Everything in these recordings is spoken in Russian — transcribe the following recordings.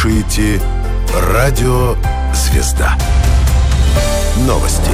слушаете «Радио Звезда». Новости.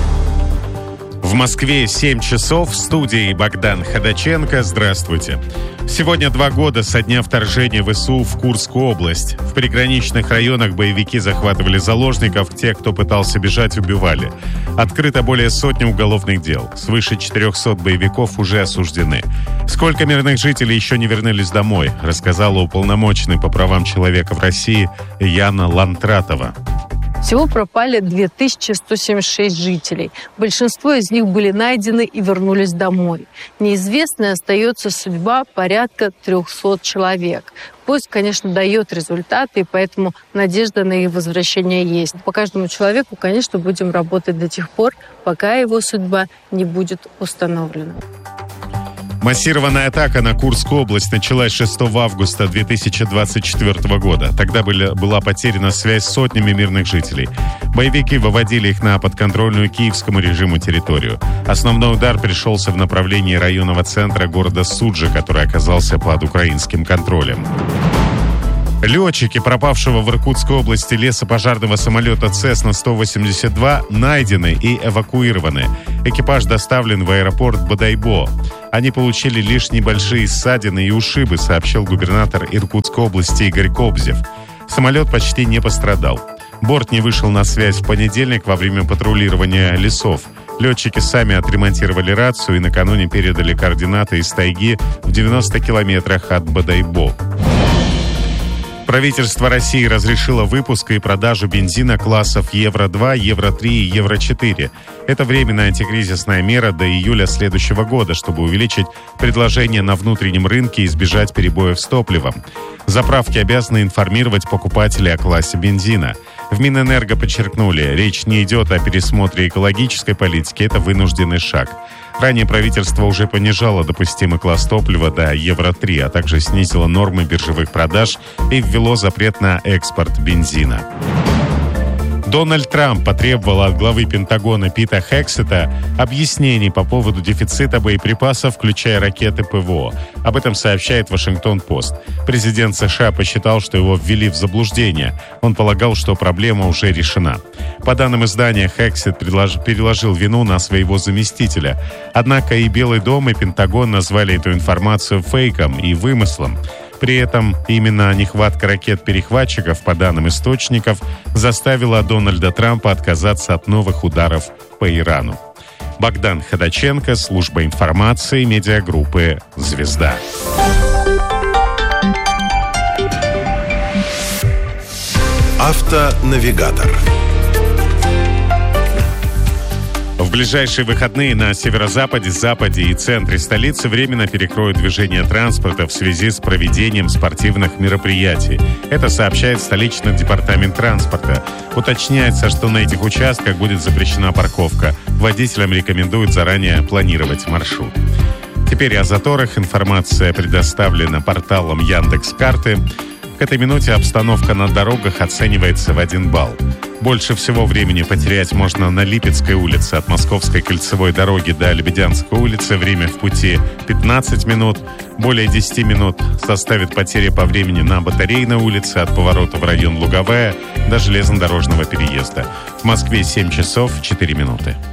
В Москве 7 часов. В студии Богдан Ходаченко. Здравствуйте. Сегодня 2 года со дня вторжения ВСУ в Курскую область. В приграничных районах боевики захватывали заложников, тех, кто пытался бежать, убивали. Открыто более сотни уголовных дел. Свыше 400 боевиков уже осуждены. Сколько мирных жителей еще не вернулись домой, рассказала уполномоченный по правам человека в России Яна Лантратова. Всего пропали 2176 жителей. Большинство из них были найдены и вернулись домой. Неизвестной остается судьба порядка 300 человек. Поиск, конечно, дает результаты, и поэтому надежда на их возвращение есть. По каждому человеку, конечно, будем работать до тех пор, пока его судьба не будет установлена. Массированная атака на Курскую область началась 6 августа 2024 года. Тогда была потеряна связь с сотнями мирных жителей. Боевики выводили их на подконтрольную киевскому режиму территорию. Основной удар пришелся в направлении районного центра города Суджа, который оказался под украинским контролем. Летчики пропавшего в Иркутской области лесопожарного самолета Цесна-182 найдены и эвакуированы. Экипаж доставлен в аэропорт Бодайбо. Они получили лишь небольшие ссадины и ушибы, сообщил губернатор Иркутской области Игорь Кобзев. Самолет почти не пострадал. Борт не вышел на связь в понедельник во время патрулирования лесов. Летчики сами отремонтировали рацию и накануне передали координаты из тайги в 90 километрах от Бодайбо. Правительство России разрешило выпуск и продажу бензина классов Евро-2, Евро-3 и Евро-4. Это временная антикризисная мера до июля следующего года, чтобы увеличить предложение на внутреннем рынке и избежать перебоев с топливом. Заправки обязаны информировать покупателей о классе бензина. В Минэнерго подчеркнули, речь не идет о пересмотре экологической политики, это вынужденный шаг. Ранее правительство уже понижало допустимый класс топлива до Евро-3, а также снизило нормы биржевых продаж и ввело запрет на экспорт бензина. Дональд Трамп потребовал от главы Пентагона Пита Хексета объяснений по поводу дефицита боеприпасов, включая ракеты ПВО. Об этом сообщает Вашингтон-Пост. Президент США посчитал, что его ввели в заблуждение. Он полагал, что проблема уже решена. По данным издания, Хексет переложил вину на своего заместителя. Однако и Белый дом, и Пентагон назвали эту информацию фейком и вымыслом. При этом именно нехватка ракет-перехватчиков, по данным источников, заставила Дональда Трампа отказаться от новых ударов по Ирану. Богдан Ходаченко, служба информации, медиагруппы «Звезда». Автонавигатор. В ближайшие выходные на северо-западе, западе и центре столицы временно перекроют движение транспорта в связи с проведением спортивных мероприятий. Это сообщает столичный департамент транспорта. Уточняется, что на этих участках будет запрещена парковка. Водителям рекомендуют заранее планировать маршрут. Теперь о заторах. Информация предоставлена порталом Яндекс.Карты. К этой минуте обстановка на дорогах оценивается в 1 балл. Больше всего времени потерять можно на Липецкой улице от Московской кольцевой дороги до Лебедянской улицы. Время в пути 15 минут. Более 10 минут составит потеря по времени на Батарейной улице от поворота в район Луговая до железнодорожного переезда. В Москве 7 часов 4 минуты.